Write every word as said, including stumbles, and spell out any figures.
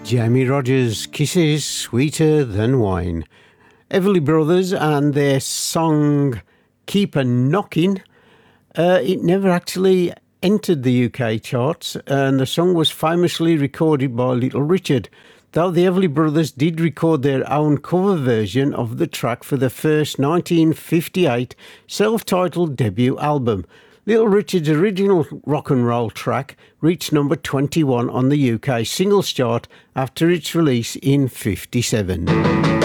Jamie Rogers, Kisses Sweeter Than Wine. Everly Brothers and their song Keep a Knockin'. Uh, it never actually entered the U K charts, and the song was famously recorded by Little Richard, though the Everly Brothers did record their own cover version of the track for the first nineteen fifty-eight self-titled debut album. Little Richard's original rock and roll track reached number twenty-one on the U K singles chart after its release in fifty-seven.